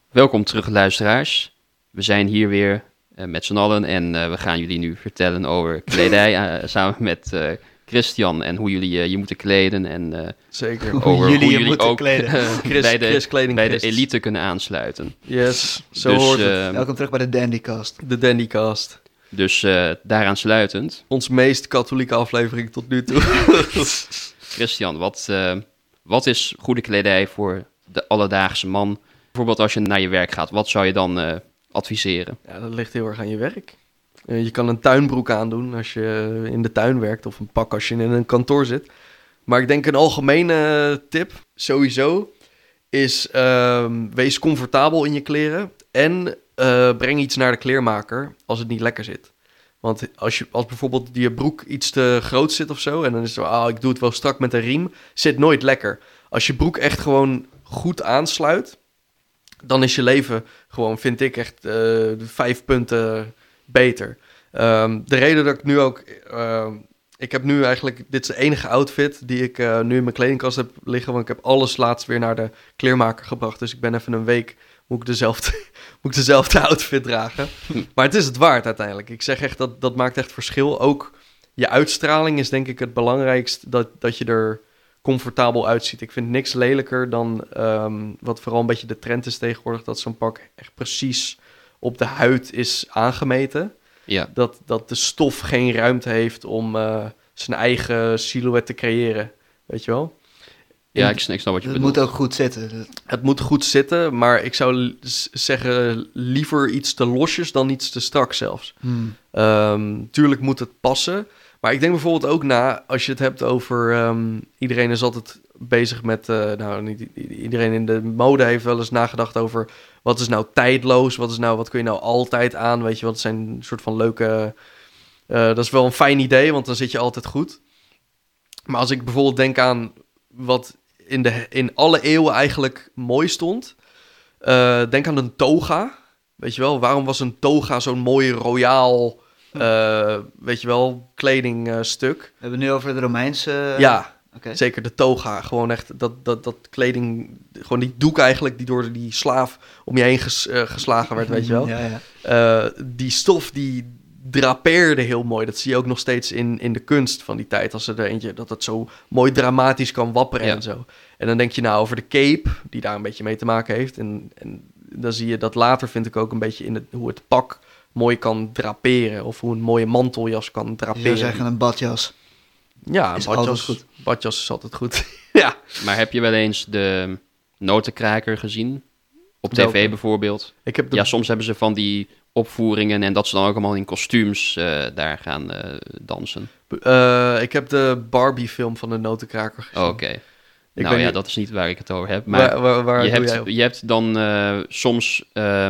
Welkom terug, luisteraars. We zijn hier weer met z'n allen en we gaan jullie nu vertellen over kledij samen met Christian en hoe jullie je moeten kleden en Zeker. over hoe jullie moeten ook kleden. bij de elite kunnen aansluiten. Yes, zo Dus, hoort het. Welkom terug bij de Dandycast. De Dandycast. Dus daaraan sluitend, Ons meest katholieke aflevering tot nu toe. Christian, wat is goede kledij voor de alledaagse man? Bijvoorbeeld als je naar je werk gaat, wat zou je dan adviseren? Ja, dat ligt heel erg aan je werk. Je kan een tuinbroek aandoen als je in de tuin werkt of een pak als je in een kantoor zit. Maar ik denk een algemene tip sowieso is wees comfortabel in je kleren en breng iets naar de kleermaker als het niet lekker zit. Want als bijvoorbeeld je broek iets te groot zit of zo en dan is het zo, ik doe het wel strak met een riem, zit nooit lekker. Als je broek echt gewoon goed aansluit, dan is je leven gewoon, vind ik, echt 5 punten beter. De reden dat ik nu ook... ik heb nu eigenlijk... Dit is de enige outfit die ik nu in mijn kledingkast heb liggen. Want ik heb alles laatst weer naar de kleermaker gebracht. Dus ik ben even een week... Moet ik dezelfde outfit dragen. Maar het is het waard uiteindelijk. Ik zeg echt, dat maakt echt verschil. Ook je uitstraling is denk ik het belangrijkst. Dat je er comfortabel uitziet. Ik vind niks lelijker dan wat vooral een beetje de trend is tegenwoordig, dat zo'n pak echt precies op de huid is aangemeten. Ja. Dat de stof geen ruimte heeft om zijn eigen silhouet te creëren. Weet je wel? Ja, ik snap wat je Het bedoelt. moet ook goed zitten. Het moet goed zitten, maar ik zou zeggen liever iets te losjes dan iets te strak zelfs. Tuurlijk moet het passen. Maar ik denk bijvoorbeeld ook als je het hebt over... iedereen is altijd bezig met... niet iedereen in de mode heeft wel eens nagedacht over... Wat is nou tijdloos? Wat kun je nou altijd aan? Weet je, wat zijn een soort van leuke... dat is wel een fijn idee, want dan zit je altijd goed. Maar als ik bijvoorbeeld denk aan wat in alle eeuwen eigenlijk mooi stond... denk aan een toga. Weet je wel, waarom was een toga zo'n mooi royaal... weet je wel, kledingstuk. We hebben het nu over de Romeinse... Ja, Oké. zeker de toga. Gewoon echt dat kleding... Gewoon die doek eigenlijk die door die slaaf om je heen geslagen werd, weet je wel. Ja. Die stof die drapeerde heel mooi. Dat zie je ook nog steeds in de kunst van die tijd. Als er eentje dat het zo mooi dramatisch kan wapperen en zo. En dan denk je nou over de cape, die daar een beetje mee te maken heeft. En dan zie je dat later, vind ik ook een beetje in hoe het pak mooi kan draperen. Of hoe een mooie manteljas kan Je draperen. zou zeggen een badjas. Ja, Is badjas, altijd goed. badjas is altijd goed. Ja. Maar heb je wel eens de notenkraker gezien? Op Welke? tv bijvoorbeeld? Ik heb de... Ja, soms hebben ze van die opvoeringen en dat ze dan ook allemaal in kostuums daar gaan dansen. ik heb de Barbie-film van de Notenkraker gezien. Oh, oké. Ik Nou weet ja, niet- dat is niet waar ik het over heb. Maar waar je, doe jij hebt, op? je hebt dan soms,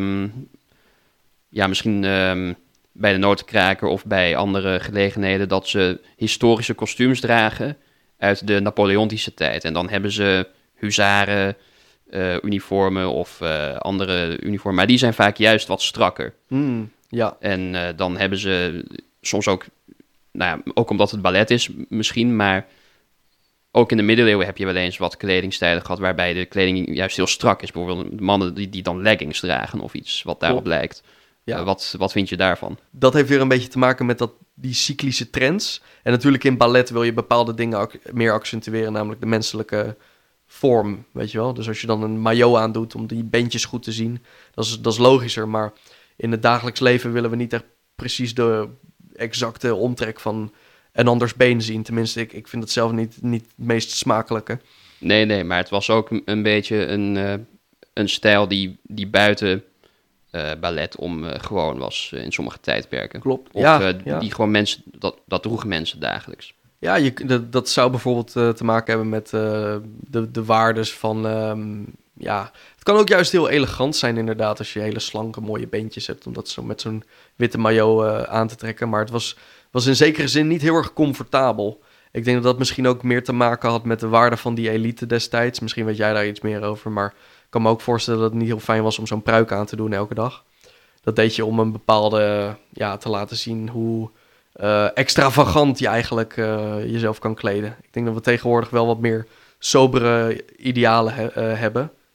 misschien bij de notenkraker of bij andere gelegenheden, dat ze historische kostuums dragen uit de Napoleontische tijd. En dan hebben ze huzaren, uniformen of andere uniformen. Maar die zijn vaak juist wat strakker. Ja, En dan hebben ze soms ook, nou ja, ook omdat het ballet is misschien, maar ook in de middeleeuwen heb je wel eens wat kledingstijlen gehad waarbij de kleding juist heel strak is. Bijvoorbeeld mannen die dan leggings dragen of iets wat daarop Klopt. lijkt. Ja. Wat vind je daarvan? dat heeft weer een beetje te maken met die cyclische trends. En natuurlijk in ballet wil je bepaalde dingen meer accentueren, namelijk de menselijke vorm, weet je wel. Dus als je dan een maillot aandoet om die beentjes goed te zien, dat is logischer. Maar in het dagelijks leven willen we niet echt precies de exacte omtrek van een anders been zien. Tenminste, ik vind het zelf niet het meest smakelijke. Nee, maar het was ook een beetje een stijl die buiten ballet gewoon was in sommige tijdperken. Klopt. Of Ja. die gewoon mensen, dat droegen mensen dagelijks. Ja, dat zou bijvoorbeeld te maken hebben met de waardes van... het kan ook juist heel elegant zijn inderdaad als je hele slanke mooie beentjes hebt, om dat zo met zo'n witte maillot aan te trekken. Maar het was in zekere zin niet heel erg comfortabel. Ik denk dat dat misschien ook meer te maken had met de waarde van die elite destijds. Misschien weet jij daar iets meer over, maar ik kan me ook voorstellen dat het niet heel fijn was om zo'n pruik aan te doen elke dag. Dat deed je om een bepaalde, te laten zien hoe extravagant je eigenlijk jezelf kan kleden. Ik denk dat we tegenwoordig wel wat meer sobere idealen hebben.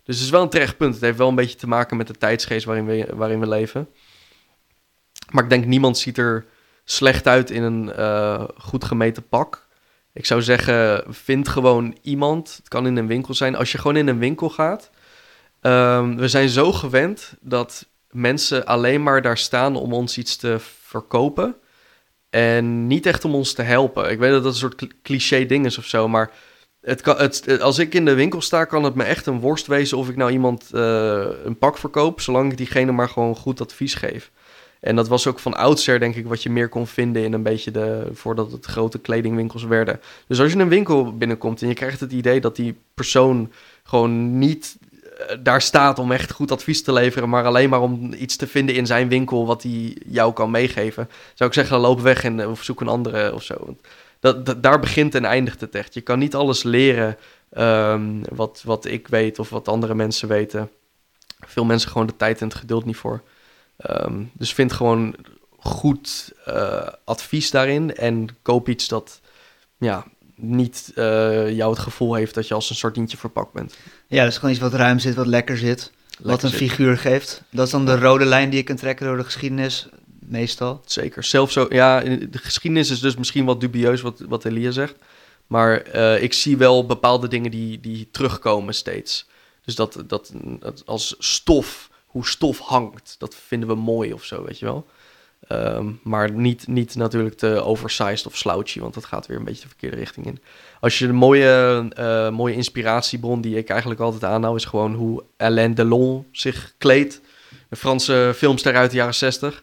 Dus het is wel een terecht punt. Het heeft wel een beetje te maken met de tijdsgeest waarin we leven. Maar ik denk, niemand ziet er slecht uit in een goed gemeten pak. Ik zou zeggen, vind gewoon iemand. Het kan in een winkel zijn. Als je gewoon in een winkel gaat. We zijn zo gewend dat mensen alleen maar daar staan om ons iets te verkopen. En niet echt om ons te helpen. Ik weet dat dat een soort cliché ding is of zo, maar als ik in de winkel sta, kan het me echt een worst wezen of ik nou iemand een pak verkoop, zolang ik diegene maar gewoon goed advies geef. En dat was ook van oudsher, denk ik, wat je meer kon vinden in een beetje voordat het grote kledingwinkels werden. Dus als je een winkel binnenkomt en je krijgt het idee dat die persoon gewoon niet daar staat om echt goed advies te leveren, maar alleen maar om iets te vinden in zijn winkel wat hij jou kan meegeven, zou ik zeggen, loop weg of zoek een andere of zo. Want daar begint en eindigt het echt. Je kan niet alles leren wat ik weet of wat andere mensen weten. Veel mensen gewoon de tijd en het geduld niet voor. Dus vind gewoon goed advies daarin en koop iets dat niet jou het gevoel heeft dat je als een sardientje verpakt bent. Ja, dus gewoon iets wat ruim zit, wat lekker zit. Wat een figuur geeft. Dat is dan de rode lijn die je kunt trekken door de geschiedenis, meestal. Zeker. Zelfs zo, ja, de geschiedenis is dus misschien wat dubieus wat Elia zegt. Maar ik zie wel bepaalde dingen die terugkomen steeds. Dus dat als stof, hoe stof hangt, dat vinden we mooi of zo, weet je wel. Maar niet natuurlijk te oversized of slouchy, want dat gaat weer een beetje de verkeerde richting in. Als je een mooie inspiratiebron die ik eigenlijk altijd aanhoud, is gewoon hoe Alain Delon zich kleedt. Een Franse filmster uit de jaren 60.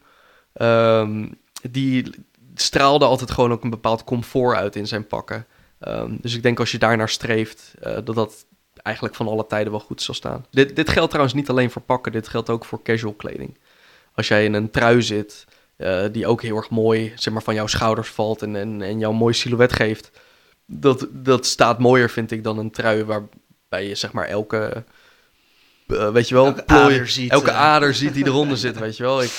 Die straalde altijd gewoon ook een bepaald comfort uit in zijn pakken. Dus ik denk als je daarnaar streeft, dat eigenlijk van alle tijden wel goed zal staan. Dit geldt trouwens niet alleen voor pakken, dit geldt ook voor casual kleding. Als jij in een trui zit, die ook heel erg mooi zeg maar, van jouw schouders valt en jou een mooi silhouet geeft, dat staat mooier, vind ik, dan een trui waarbij je zeg maar elke weet je wel, elke ader ziet die eronder zit, weet je wel.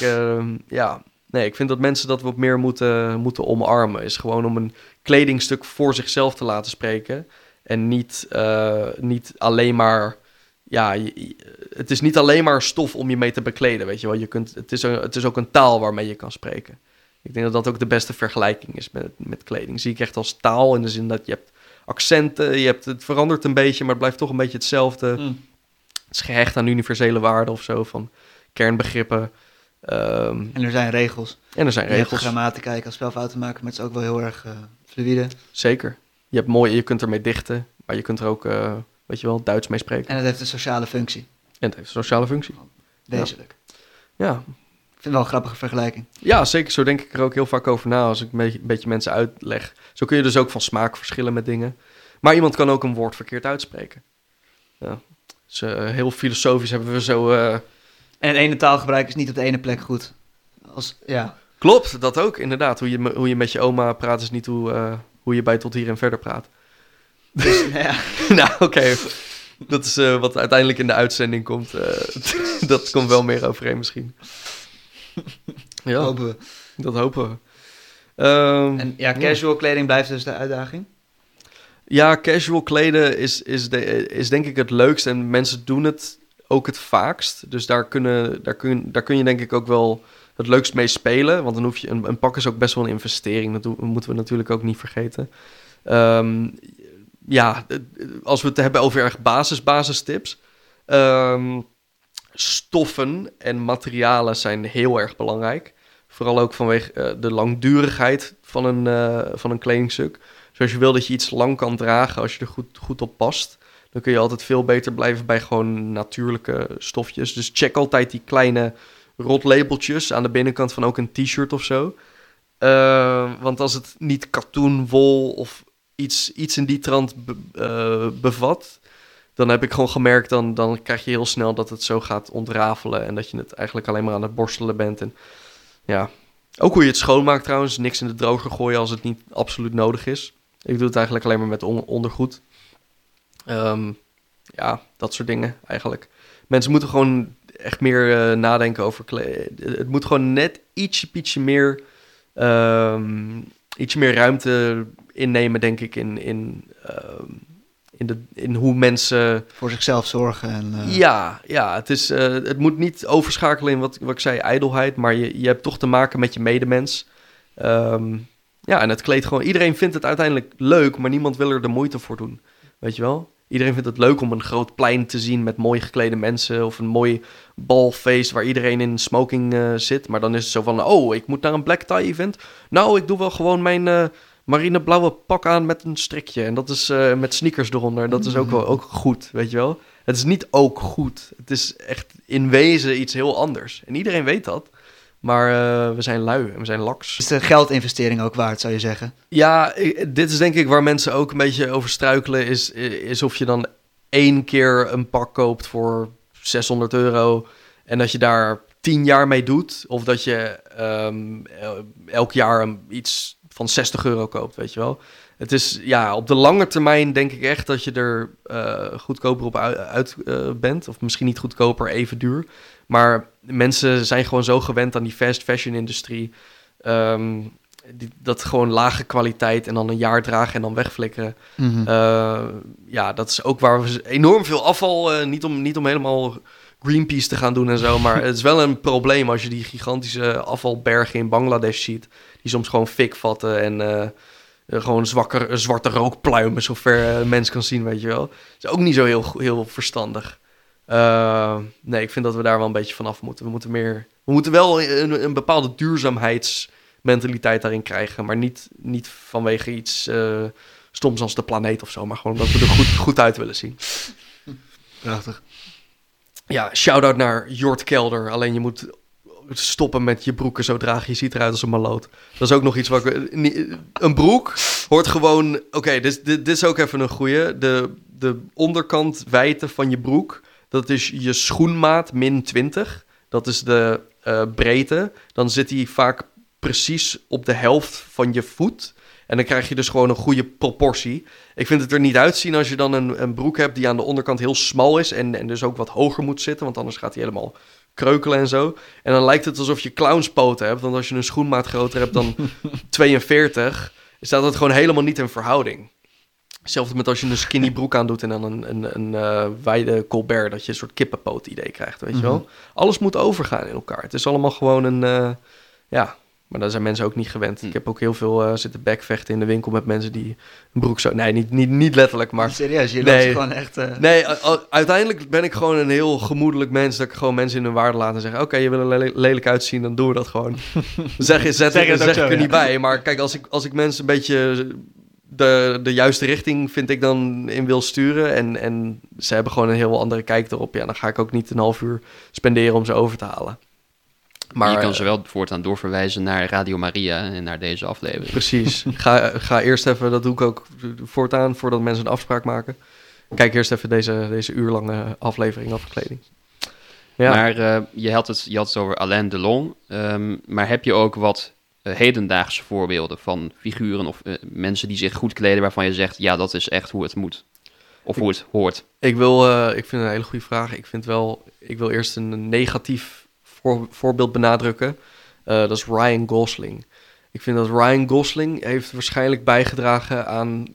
Ik vind dat mensen dat wat meer moeten omarmen. Is gewoon om een kledingstuk voor zichzelf te laten spreken. En niet alleen maar... Ja, het is niet alleen maar stof om je mee te bekleden, weet je wel. Het is ook een taal waarmee je kan spreken. Ik denk dat dat ook de beste vergelijking is met kleding. Zie ik echt als taal in de zin dat je hebt accenten, het verandert een beetje, maar het blijft toch een beetje hetzelfde. Het is gehecht aan universele waarden of zo, van kernbegrippen. En er zijn regels. Je hebt grammatica, je kan spelfouten maken, maar het is ook wel heel erg fluïde. Zeker. Je kunt ermee dichten, maar je kunt er ook, weet je wel, Duits mee spreken. En het heeft een sociale functie. Wezenlijk. Ja. Ik vind het wel een grappige vergelijking. Ja, zeker. Zo denk ik er ook heel vaak over na als ik een beetje mensen uitleg. Zo kun je dus ook van smaak verschillen met dingen. Maar iemand kan ook een woord verkeerd uitspreken. Ja. Dus heel filosofisch hebben we zo... En het ene taalgebruik is niet op de ene plek goed. Klopt, dat ook, inderdaad. Hoe je met je oma praat is niet hoe je bij Tot Hier en Verder praat. Dus, ja. Nou, oké. Dat is wat uiteindelijk in de uitzending komt. Dat komt wel meer overeen misschien. Ja, dat hopen we. En casual kleding blijft dus de uitdaging? Ja, casual kleden is denk ik het leukst en mensen doen het ook het vaakst. Dus daar kun je denk ik ook wel het leukst mee spelen. Want dan hoef je een pak is ook best wel een investering. Dat moeten we natuurlijk ook niet vergeten. Als we het hebben over erg basistips. Stoffen en materialen zijn heel erg belangrijk. Vooral ook vanwege de langdurigheid van een kledingstuk. Dus als je wil dat je iets lang kan dragen, als je er goed op past, dan kun je altijd veel beter blijven bij gewoon natuurlijke stofjes. Dus check altijd die kleine rotlabeltjes aan de binnenkant van ook een t-shirt of zo. Want als het niet katoen, wol of iets in die trant bevat, dan heb ik gewoon gemerkt, dan krijg je heel snel dat het zo gaat ontrafelen en dat je het eigenlijk alleen maar aan het borstelen bent. En ja, ook hoe je het schoonmaakt trouwens. Niks in de droger gooien als het niet absoluut nodig is. Ik doe het eigenlijk alleen maar met ondergoed. Dat soort dingen eigenlijk. Mensen moeten gewoon echt meer nadenken over kleding. Het moet gewoon net ietsje meer ruimte innemen, denk ik, in in hoe mensen... Voor zichzelf zorgen. En, Ja, het moet niet overschakelen in wat ik zei, ijdelheid, maar je hebt toch te maken met je medemens. En het kleedt gewoon... Iedereen vindt het uiteindelijk leuk, maar niemand wil er de moeite voor doen. Weet je wel? Iedereen vindt het leuk om een groot plein te zien met mooi geklede mensen of een mooi balfeest waar iedereen in smoking zit. Maar dan is het zo van, ik moet naar een black tie event. Nou, ik doe wel gewoon mijn marineblauwe pak aan met een strikje. En dat is met sneakers eronder. Dat is ook goed, weet je wel? Het is niet ook goed. Het is echt in wezen iets heel anders. En iedereen weet dat. Maar we zijn lui en we zijn laks. Is de geldinvestering ook waard, zou je zeggen? Ja, dit is denk ik waar mensen ook een beetje over struikelen. Is of je dan 1 keer een pak koopt voor €600. En dat je daar 10 jaar mee doet. Of dat je elk jaar iets van €60 koopt, weet je wel. Het is, op de lange termijn denk ik echt dat je er goedkoper op uit bent. Of misschien niet goedkoper, even duur. Maar mensen zijn gewoon zo gewend aan die fast fashion industrie. Dat gewoon lage kwaliteit en dan een jaar dragen en dan wegflikkeren. Mm-hmm. Dat is ook waar we enorm veel afval... niet om helemaal Greenpeace te gaan doen en zo... maar het is wel een probleem als je die gigantische afvalbergen in Bangladesh ziet... die soms gewoon fik vatten en... gewoon zwarte rookpluimen, zover een mens kan zien, weet je wel. Dat is ook niet zo heel verstandig. Nee, ik vind dat we daar wel een beetje vanaf moeten. We moeten wel een bepaalde duurzaamheidsmentaliteit daarin krijgen, maar niet vanwege iets stoms als de planeet of zo, maar gewoon omdat we er goed uit willen zien. Prachtig. Ja, shout-out naar Jort Kelder. Alleen je moet stoppen met je broeken zo dragen. Je ziet eruit als een maloot. Dat is ook nog iets wat ik... Een broek hoort gewoon... Oké, dit is ook even een goeie. De onderkant wijdte van je broek... dat is je schoenmaat min 20. Dat is de breedte. Dan zit die vaak precies op de helft van je voet. En dan krijg je dus gewoon een goede proportie. Ik vind het er niet uitzien als je dan een broek hebt... die aan de onderkant heel smal is... en dus ook wat hoger moet zitten... want anders gaat hij helemaal... kreukelen en zo. En dan lijkt het alsof je clownspoten hebt. Want als je een schoenmaat groter hebt dan 42... staat dat gewoon helemaal niet in verhouding. Hetzelfde met als je een skinny broek aandoet... en dan een wijde colbert... dat je een soort kippenpoot idee krijgt, weet je wel. Alles moet overgaan in elkaar. Het is allemaal gewoon een... maar daar zijn mensen ook niet gewend. Ik heb ook heel veel zitten backvechten in de winkel... met mensen die een broek zo... Nee, niet letterlijk, maar... Serieus, je loopt gewoon echt... Nee, uiteindelijk ben ik gewoon een heel gemoedelijk mens... dat ik gewoon mensen in hun waarde laat en zeggen... Oké, je wil er lelijk uitzien, dan doen we dat gewoon. zeg ik er niet bij. Maar kijk, als ik mensen een beetje... De juiste richting vind ik dan in wil sturen... en ze hebben gewoon een heel andere kijk erop... dan ga ik ook niet een half uur spenderen om ze over te halen. Maar je kan ze wel voortaan doorverwijzen naar Radio Maria en naar deze aflevering. Precies. Ga eerst even, dat doe ik ook voortaan, voordat mensen een afspraak maken. Kijk eerst even deze uurlange aflevering afkleding. Ja. Maar je had het over Alain Delon. Maar heb je ook wat hedendaagse voorbeelden van figuren of mensen die zich goed kleden... waarvan je zegt, ja, dat is echt hoe het moet? Of hoe het hoort? Ik vind het een hele goede vraag. Ik wil eerst een negatief voorbeeld benadrukken. Dat is Ryan Gosling. Ik vind dat Ryan Gosling heeft waarschijnlijk bijgedragen aan...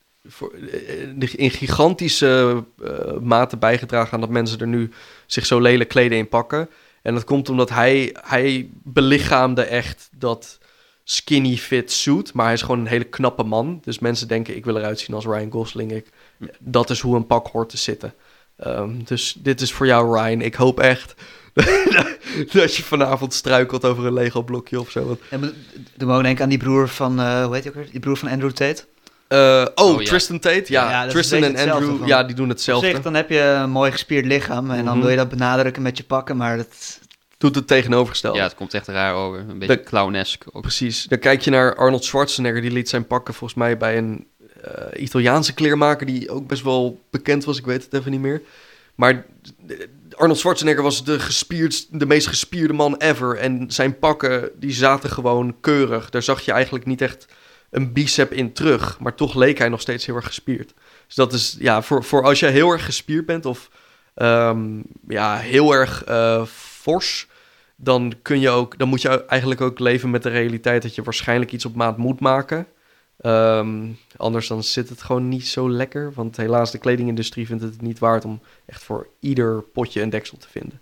in gigantische mate bijgedragen aan dat mensen er nu zich zo lelijk kleden in pakken. En dat komt omdat hij belichaamde echt dat skinny fit suit. Maar hij is gewoon een hele knappe man. Dus mensen denken, ik wil eruit zien als Ryan Gosling. Dat is hoe een pak hoort te zitten. Dus dit is voor jou, Ryan. Ik hoop echt... dat je vanavond struikelt over een Lego-blokje of zo. En doe me ook denken aan die broer van... hoe heet hij ook weer? Die broer van Andrew Tate? Tristan Tate. Ja, Tristan en Andrew, die doen hetzelfde. Op zich, dan heb je een mooi gespierd lichaam... en dan wil je dat benadrukken met je pakken, maar dat... Doet het tegenovergestelde. Ja, het komt echt raar over. Een beetje clownesk. Ook. Precies. Dan kijk je naar Arnold Schwarzenegger. Die liet zijn pakken volgens mij bij een Italiaanse kleermaker... die ook best wel bekend was. Ik weet het even niet meer. Maar... Arnold Schwarzenegger was de meest gespierde man ever. En zijn pakken, die zaten gewoon keurig. Daar zag je eigenlijk niet echt een bicep in terug. Maar toch leek hij nog steeds heel erg gespierd. Dus dat is, ja, voor als je heel erg gespierd bent... of heel erg fors... dan moet je eigenlijk ook leven met de realiteit... dat je waarschijnlijk iets op maat moet maken. Anders dan zit het gewoon niet zo lekker. Want helaas, de kledingindustrie vindt het niet waard om echt voor ieder potje een deksel te vinden.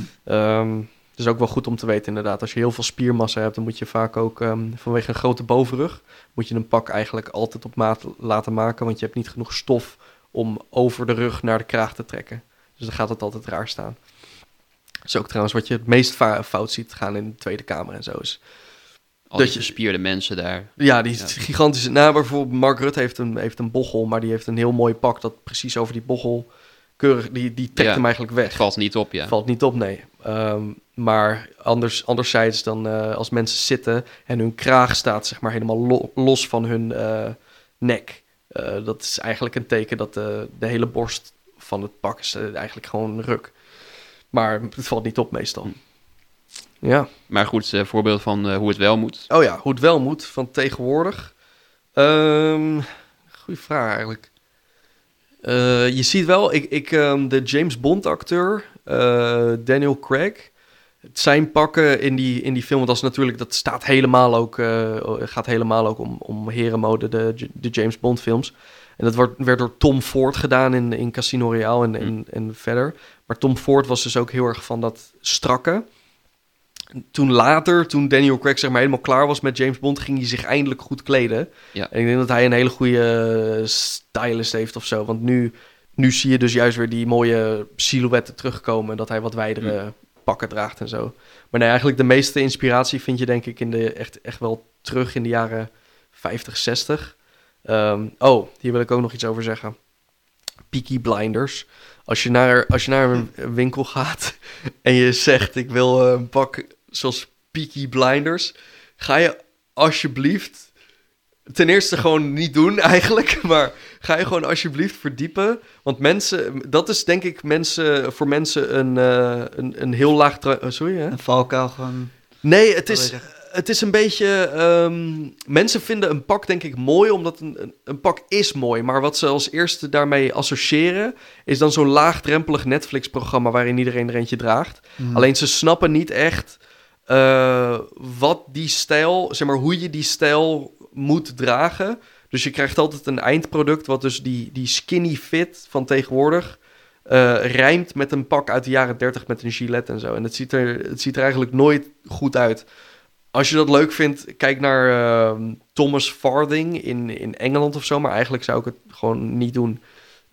Dus ook wel goed om te weten inderdaad. Als je heel veel spiermassa hebt, dan moet je vaak ook vanwege een grote bovenrug, moet je een pak eigenlijk altijd op maat laten maken. Want je hebt niet genoeg stof om over de rug naar de kraag te trekken. Dus dan gaat het altijd raar staan. Dat is ook trouwens wat je het meest fout ziet gaan in de Tweede Kamer en zo. Is Al die gespierde mensen daar. Ja, die gigantische... Nou, bijvoorbeeld Mark Rutte heeft een bochel, maar die heeft een heel mooi pak dat precies over die bochel keurig... Die trekt hem eigenlijk weg. Valt niet op, ja. Valt niet op, nee. Maar anderzijds dan als mensen zitten en hun kraag staat zeg maar helemaal los van hun nek. Dat is eigenlijk een teken dat de hele borst van het pak is eigenlijk gewoon ruk. Maar het valt niet op meestal. Ja. Maar goed, voorbeeld van hoe het wel moet. Oh ja, hoe het wel moet van tegenwoordig. Goeie vraag eigenlijk. Je ziet wel, de James Bond acteur, Daniel Craig, zijn pakken in die film, want dat is natuurlijk, dat staat helemaal ook, gaat helemaal ook om herenmode, de James Bond films. En dat werd door Tom Ford gedaan in Casino Royale en verder. Maar Tom Ford was dus ook heel erg van dat strakke. Toen Daniel Craig zeg maar helemaal klaar was met James Bond, ging hij zich eindelijk goed kleden. Ja. En ik denk dat hij een hele goede stylist heeft of zo. Want nu zie je dus juist weer die mooie silhouetten terugkomen. Dat hij wat wijdere pakken draagt en zo. Maar nee, eigenlijk de meeste inspiratie vind je denk ik echt wel terug in de jaren 50, 60. Hier wil ik ook nog iets over zeggen. Peaky Blinders. Als je naar een winkel gaat en je zegt ik wil een pak zoals Peaky Blinders, ga je alsjeblieft ten eerste gewoon niet doen eigenlijk, maar ga je gewoon alsjeblieft verdiepen. Want dat is denk ik voor mensen een heel laag... Sorry, hè? Een valkuil gewoon... Nee, het is een beetje... mensen vinden een pak denk ik mooi, omdat een pak is mooi. Maar wat ze als eerste daarmee associëren, is dan zo'n laagdrempelig Netflix-programma waarin iedereen er eentje draagt. Alleen ze snappen niet echt wat die stijl, zeg maar, hoe je die stijl moet dragen. Dus je krijgt altijd een eindproduct wat dus die skinny fit van tegenwoordig rijmt met een pak uit de jaren 30 met een gilet en zo. En het ziet er eigenlijk nooit goed uit. Als je dat leuk vindt, kijk naar Thomas Farthing in Engeland of zo. Maar eigenlijk zou ik het gewoon niet doen.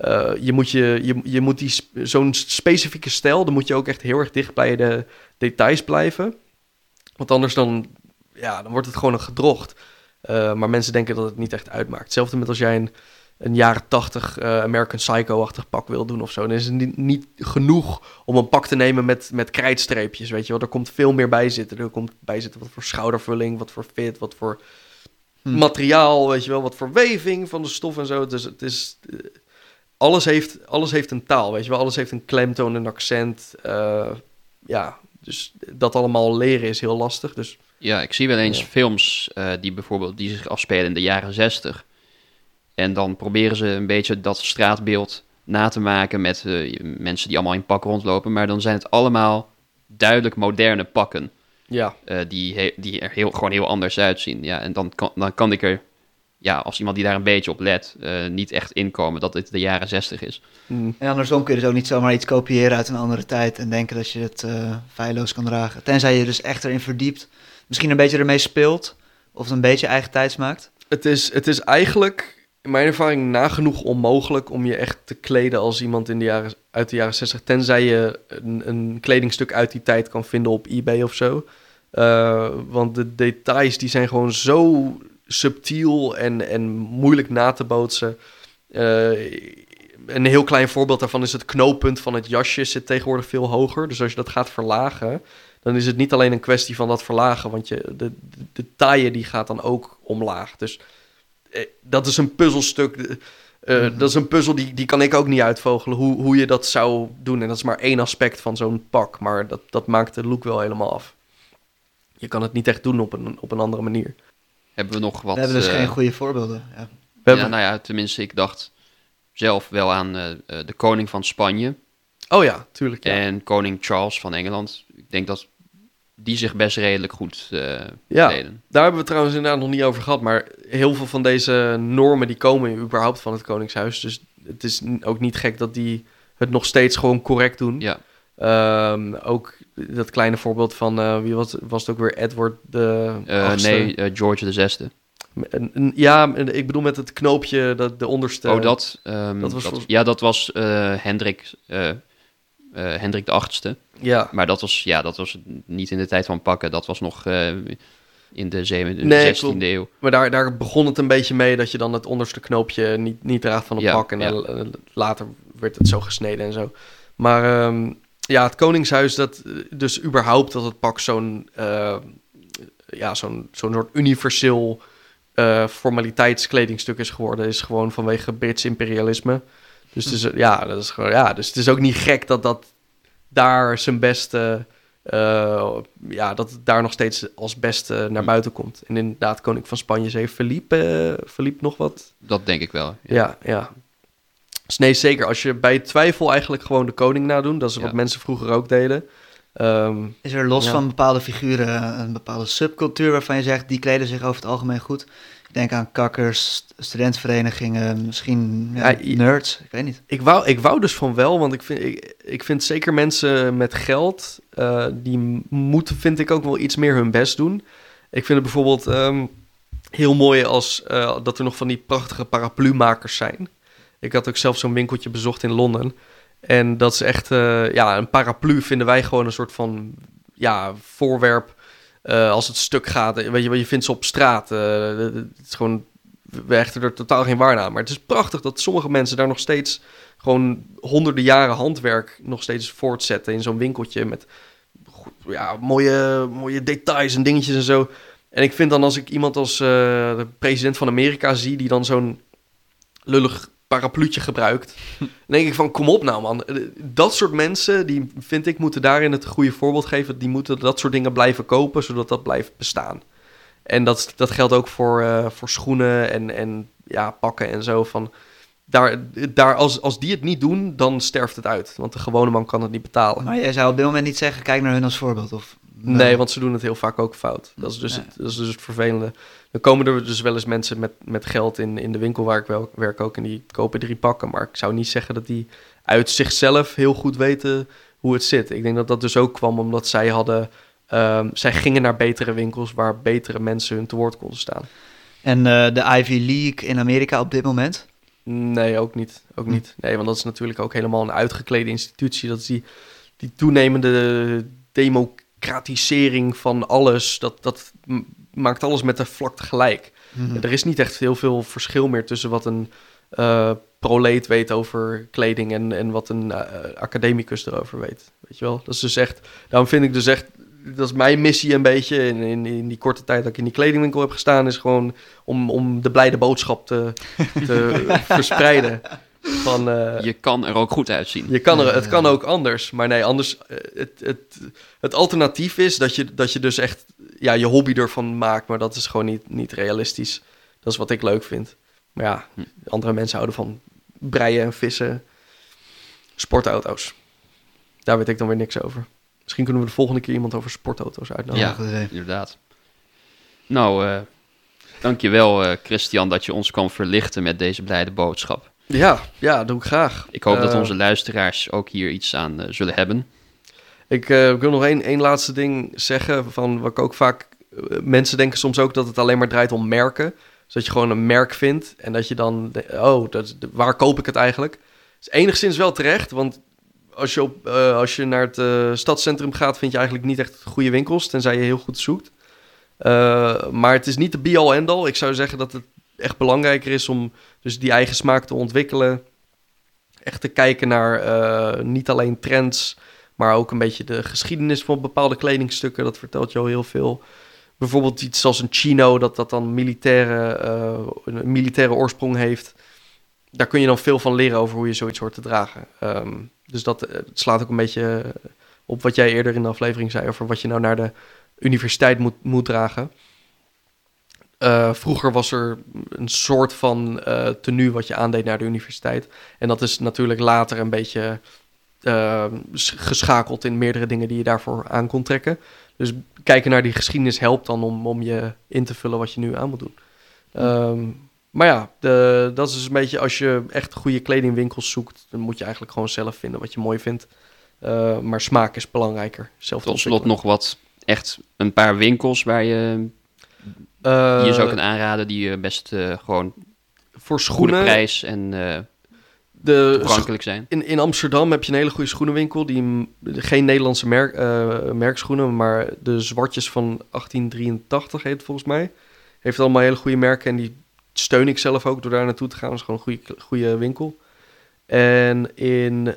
Je moet zo'n specifieke stijl, dan moet je ook echt heel erg dicht bij de details blijven. Want anders dan wordt het gewoon een gedrocht. Maar mensen denken dat het niet echt uitmaakt. Hetzelfde met als jij een jaren 80 American Psycho-achtig pak wil doen of zo. Dan is het niet genoeg om een pak te nemen met krijtstreepjes, weet je wel. Er komt veel meer bij zitten. Er komt bij zitten wat voor schoudervulling, wat voor fit, wat voor materiaal, weet je wel. Wat voor weving van de stof en zo. Dus het is... alles heeft een taal, weet je wel. Alles heeft een klemtoon, een accent. Dus dat allemaal leren is heel lastig. Dus... Ja, ik zie wel eens films die zich afspelen in de jaren 60. En dan proberen ze een beetje dat straatbeeld na te maken met mensen die allemaal in pak rondlopen. Maar dan zijn het allemaal duidelijk moderne pakken. Ja. Die er gewoon heel anders uitzien. Ja, en dan kan ik er, als iemand die daar een beetje op let, niet echt inkomen dat het de jaren 60 is. En andersom kun je dus ook niet zomaar iets kopiëren uit een andere tijd en denken dat je het feilloos kan dragen. Tenzij je dus echt erin verdiept. Misschien een beetje ermee speelt of het een beetje eigen tijds maakt. Het is eigenlijk... in mijn ervaring nagenoeg onmogelijk om je echt te kleden als iemand uit de jaren 60... tenzij je een kledingstuk uit die tijd kan vinden op eBay of zo. Want de details die zijn gewoon zo subtiel en moeilijk na te bootsen. Een heel klein voorbeeld daarvan is het knooppunt van het jasje zit tegenwoordig veel hoger. Dus als je dat gaat verlagen, dan is het niet alleen een kwestie van dat verlagen, want de taille die gaat dan ook omlaag. Dus... dat is een puzzelstuk. Dat is een puzzel die kan ik ook niet uitvogelen. Hoe je dat zou doen. En dat is maar één aspect van zo'n pak. Maar dat maakt de look wel helemaal af. Je kan het niet echt doen op een andere manier. Hebben we nog wat... We hebben dus geen goede voorbeelden. Ja. Tenminste, ik dacht zelf wel aan de koning van Spanje. Oh ja, tuurlijk. Ja. En koning Charles van Engeland. Ik denk dat die zich best redelijk goed Ja. kleden. Daar hebben we het trouwens inderdaad nog niet over gehad. Maar heel veel van deze normen die komen überhaupt van het Koningshuis. Dus het is ook niet gek dat die het nog steeds gewoon correct doen. Ja, Ook dat kleine voorbeeld van, wie was het ook weer? Edward de achtste? George de Zesde. Ja, ik bedoel met het knoopje, de onderste. Dat was Hendrik de Achtste. Ja, Maar dat was niet in de tijd van pakken. Dat was nog in de 16e klopt. eeuw. maar daar begon het een beetje mee dat je dan het onderste knoopje niet draagt van het Ja, pak. En ja. dan later werd het zo gesneden en zo. Maar het Koningshuis, dus überhaupt dat het pak zo'n soort universeel formaliteitskledingstuk is geworden, is gewoon vanwege Brits imperialisme. Dus het is, dat is gewoon, dus het is ook niet gek dat daar zijn beste, dat het daar nog steeds als beste naar buiten komt. En inderdaad, koning van Spanje heeft Philippe nog wat. Dat denk ik wel. Ja. Dus nee, zeker. Als je bij twijfel eigenlijk gewoon de koning nadoen, dat is wat mensen vroeger ook deden. Is er los van bepaalde figuren een bepaalde subcultuur waarvan je zegt, die kleden zich over het algemeen goed? Ik denk aan kakkers, studentenverenigingen, misschien nerds, ik weet niet. Ik wou dus van wel, want ik vind zeker mensen met geld, die moeten, vind ik, ook wel iets meer hun best doen. Ik vind het bijvoorbeeld heel mooi als dat er nog van die prachtige paraplumakers zijn. Ik had ook zelf zo'n winkeltje bezocht in Londen. En dat is echt, een paraplu vinden wij gewoon een soort van, voorwerp als het stuk gaat. Weet je, je vindt ze op straat. Het is gewoon, we hechten er totaal geen waarde aan. Maar het is prachtig dat sommige mensen daar nog steeds gewoon honderden jaren handwerk nog steeds voortzetten in zo'n winkeltje met mooie details en dingetjes en zo. En ik vind dan als ik iemand als de president van Amerika zie die dan zo'n lullig parapluutje gebruikt, dan denk ik van, kom op nou man. Dat soort mensen, die vind ik, moeten daarin het goede voorbeeld geven. Die moeten dat soort dingen blijven kopen, zodat dat blijft bestaan. En dat geldt ook voor schoenen en pakken en zo. Van, daar als die het niet doen, dan sterft het uit. Want de gewone man kan het niet betalen. Maar jij zou op dit moment niet zeggen, kijk naar hun als voorbeeld? Of Nee, want ze doen het heel vaak ook fout. Dat is dus het vervelende. Dan komen er dus wel eens mensen met geld in de winkel waar ik werk ook, en die kopen 3 pakken. Maar ik zou niet zeggen dat die uit zichzelf heel goed weten hoe het zit. Ik denk dat dat dus ook kwam omdat zij gingen naar betere winkels waar betere mensen hun te woord konden staan. En de Ivy League in Amerika op dit moment? Nee, ook niet. Nee, want dat is natuurlijk ook helemaal een uitgeklede institutie. Dat is die toenemende democratisering van alles. Dat maakt alles met de vlakte gelijk. Mm-hmm. Er is niet echt heel veel verschil meer tussen wat een proleet weet over kleding en wat een academicus erover weet. Weet je wel? Dat is dus echt. Daarom vind ik dus echt. Dat is mijn missie een beetje in die korte tijd dat ik in die kledingwinkel heb gestaan, is gewoon om de blijde boodschap te verspreiden. Van, je kan er ook goed uitzien. Het kan ook anders. Maar nee, anders. Het alternatief is dat je dus echt je hobby ervan maakt. Maar dat is gewoon niet realistisch. Dat is wat ik leuk vind. Maar ja, andere mensen houden van breien en vissen. Sportauto's. Daar weet ik dan weer niks over. Misschien kunnen we de volgende keer iemand over sportauto's uitnodigen. Ja, inderdaad. Nou, dankjewel Christian dat je ons kan verlichten met deze blijde boodschap. Ja, dat doe ik graag. Ik hoop dat onze luisteraars ook hier iets aan zullen hebben. Ik wil nog één laatste ding zeggen. Van wat ik ook vaak. Mensen denken soms ook dat het alleen maar draait om merken. Dus dat je gewoon een merk vindt. En dat je dan. Waar koop ik het eigenlijk? Dat is enigszins wel terecht. Want als je naar het stadscentrum gaat, vind je eigenlijk niet echt goede winkels. Tenzij je heel goed zoekt. Maar het is niet de be-all end-all. Ik zou zeggen dat het echt belangrijker is om dus die eigen smaak te ontwikkelen. Echt te kijken naar niet alleen trends, maar ook een beetje de geschiedenis van bepaalde kledingstukken. Dat vertelt je al heel veel. Bijvoorbeeld iets als een chino, dat dan een militaire oorsprong heeft. Daar kun je dan veel van leren over hoe je zoiets hoort te dragen. Dus dat slaat ook een beetje op wat jij eerder in de aflevering zei over wat je nou naar de universiteit moet dragen. Vroeger was er een soort van tenue wat je aandeed naar de universiteit. En dat is natuurlijk later een beetje geschakeld in meerdere dingen die je daarvoor aan kon trekken. Dus kijken naar die geschiedenis helpt dan om je in te vullen wat je nu aan moet doen. Maar ja, dat is dus een beetje, als je echt goede kledingwinkels zoekt, dan moet je eigenlijk gewoon zelf vinden wat je mooi vindt. Maar smaak is belangrijker. Tot slot nog echt een paar winkels waar je zou kunnen aanraden, die best gewoon voor schoenen, goede prijs en toegankelijk zijn. In Amsterdam heb je een hele goede schoenenwinkel, geen Nederlandse merkschoenen, maar de Zwartjes van 1883 heet het volgens mij. Heeft allemaal hele goede merken en die steun ik zelf ook door daar naartoe te gaan. Dat is gewoon een goede winkel. En in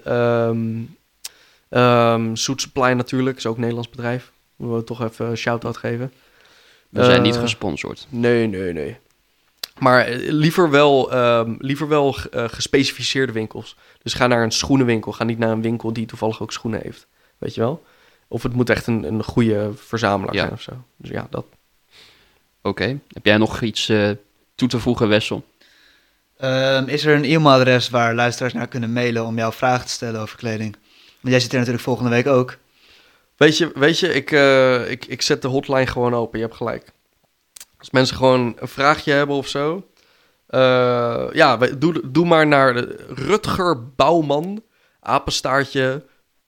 Soet Supply natuurlijk, is ook een Nederlands bedrijf. We willen toch even een shout-out geven. We zijn niet gesponsord. Nee. Maar liever wel gespecificeerde winkels. Dus ga naar een schoenenwinkel. Ga niet naar een winkel die toevallig ook schoenen heeft. Weet je wel? Of het moet echt een goede verzamelaar zijn of zo. Dus ja, dat. Oké. Heb jij nog iets toe te voegen, Wessel? Is er een e-mailadres waar luisteraars naar kunnen mailen om jouw vragen te stellen over kleding? Want jij zit er natuurlijk volgende week ook. Weet je, ik zet de hotline gewoon open. Je hebt gelijk. Als mensen gewoon een vraagje hebben of zo. Doe maar naar de Rutger Bouwman, apenstaartje,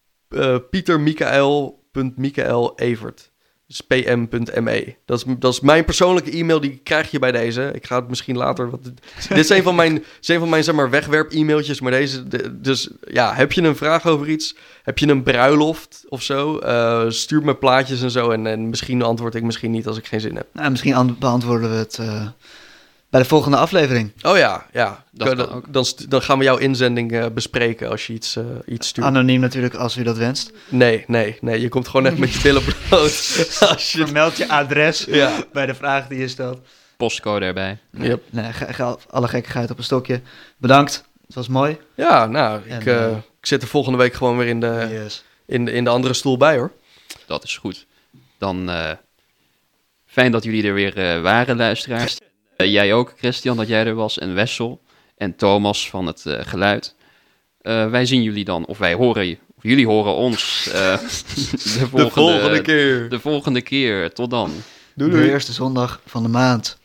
Pieter Evert. Dus pm.me. Dat is mijn persoonlijke e-mail, die krijg je bij deze. Ik ga het misschien later... dit is een van mijn zeg maar, wegwerp-e-mailtjes, maar deze... Dus ja, heb je een vraag over iets? Heb je een bruiloft of zo? Stuur me plaatjes en zo. En misschien antwoord ik, misschien niet als ik geen zin heb. Nou, misschien beantwoorden we het bij de volgende aflevering. Oh ja. Dan gaan we jouw inzending bespreken als je iets stuurt. Anoniem natuurlijk, als u dat wenst. Nee. Je komt gewoon echt met je billen bloot. Vermeld je adres bij de vraag die je stelt. Postcode erbij. Yep. Nee, alle gekkigheid op een stokje. Bedankt, het was mooi. Ja, nou, ik zit er volgende week gewoon weer in de andere stoel bij, hoor. Dat is goed. Dan fijn dat jullie er weer waren, luisteraars. Jij ook, Christian, dat jij er was. En Wessel. En Thomas van het geluid. Wij zien jullie dan, of wij horen, of jullie horen ons de volgende keer. De volgende keer. Tot dan. Doei. De eerste zondag van de maand.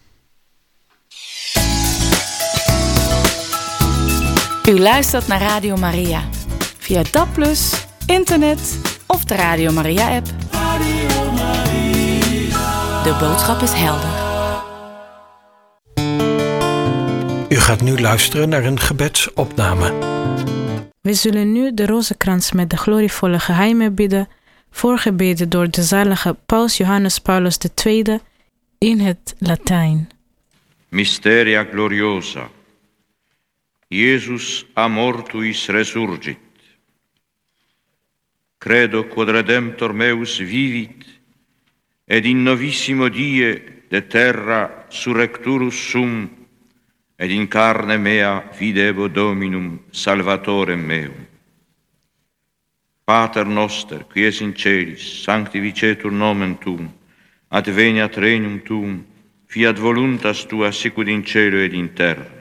U luistert naar Radio Maria. Via DAB+, internet of de Radio Maria-app. Radio Maria. De boodschap is helder. U gaat nu luisteren naar een gebedsopname. We zullen nu de rozenkrans met de glorievolle geheimen bidden, voorgebeden door de zalige Paus Johannes Paulus II in het Latijn. Mysteria gloriosa. Iesus a mortuis resurgit. Credo quod redemptor meus vivit, ed in novissimo die de terra surrecturus sum, ed in carne mea videbo Dominum Salvatorem meum. Pater noster, qui es in celis, sanctificetur nomen tuum, adveniat regnum tuum, fiat voluntas tua sicut in cielo ed in terra.